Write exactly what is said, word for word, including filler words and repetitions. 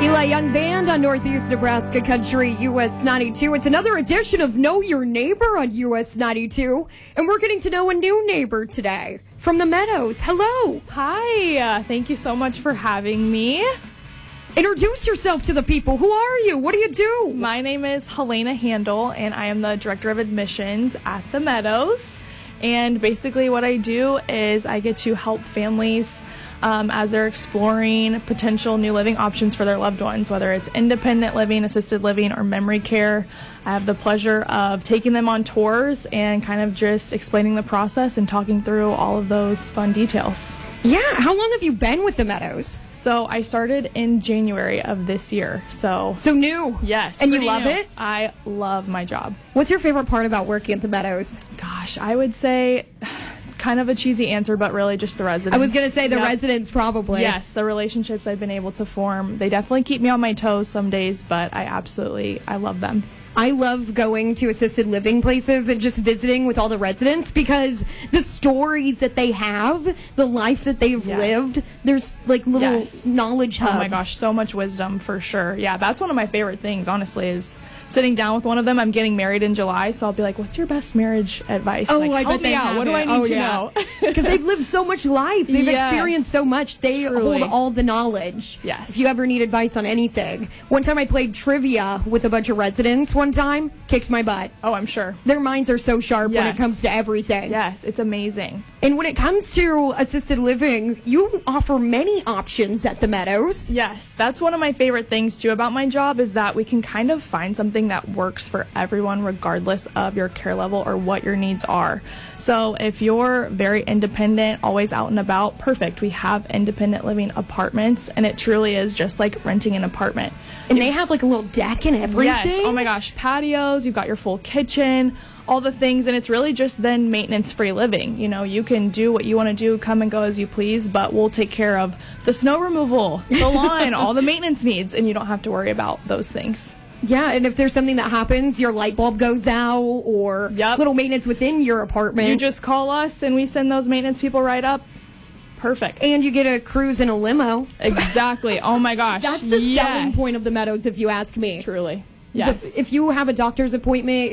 Eli Young Band on Northeast Nebraska Country, U S ninety-two. It's another edition of Know Your Neighbor on U S ninety-two, and we're getting to know a new neighbor today from the Meadows. Hello. Hi. Uh, thank you so much for having me. Introduce yourself to the people. Who are you? What do you do? My name is Helena Handel, and I am the Director of Admissions at the Meadows. And basically what I do is I get to help families um, as they're exploring potential new living options for their loved ones, whether it's independent living, assisted living, or memory care. I have the pleasure of taking them on tours and kind of just explaining the process and talking through all of those fun details. Yeah. How long have you been with the Meadows? So I started in January of this year. So So new. Yes. And you pretty love new. it? I love my job. What's your favorite part about working at the Meadows? Gosh, I would say kind of a cheesy answer, but really just the residents. I was going to say the Yep. residents probably. Yes, the relationships I've been able to form. They definitely keep me on my toes some days, but I absolutely, I love them. I love going to assisted living places and just visiting with all the residents because the stories that they have, the life that they've Yes. lived, there's like little Yes. knowledge hubs. Oh my gosh, so much wisdom for sure. Yeah, that's one of my favorite things, honestly, is sitting down with one of them. I'm getting married in July, so I'll be like, what's your best marriage advice? Oh, like, I help bet me they out. have What do it. I need Oh, to yeah. know? Because they've lived so much life. They've Yes. experienced so much. They Truly. hold all the knowledge. Yes. If you ever need advice on anything. One time I played trivia with a bunch of residents one time. Kicked my butt. Oh, I'm sure. Their minds are so sharp when it Yes. comes to everything. Yes, it's amazing. And when it comes to assisted living, you offer many options at the Meadows. Yes, that's one of my favorite things too about my job is that we can kind of find something that works for everyone regardless of your care level or what your needs are. So if you're very independent, always out and about, perfect. We have independent living apartments, and it truly is just like renting an apartment. And they have like a little deck and everything. Yes, oh my gosh, patios, you've got your full kitchen, all the things, and it's really just then maintenance-free living. You know, you can do what you want to do, come and go as you please, but we'll take care of the snow removal, the lawn, all the maintenance needs, and you don't have to worry about those things. Yeah, and if there's something that happens, your light bulb goes out or Yep. little maintenance within your apartment. You just call us, and we send those maintenance people right up. Perfect. And you get a cruise in a limo. Exactly. Oh my gosh. That's the Yes. selling point of the Meadows, if you ask me. Truly. The- Yes. if you have a doctor's appointment,